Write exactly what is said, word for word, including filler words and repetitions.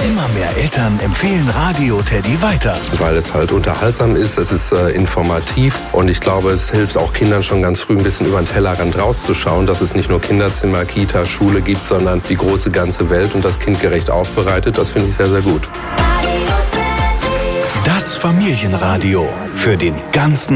Immer mehr Eltern empfehlen Radio Teddy weiter. Weil es halt unterhaltsam ist, es ist äh, informativ und ich glaube, es hilft auch Kindern schon ganz früh ein bisschen über den Tellerrand rauszuschauen, dass es nicht nur Kinderzimmer, Kita, Schule gibt, sondern die große ganze Welt und das kindgerecht aufbereitet. Das finde ich sehr, sehr gut. Das Familienradio für den ganzen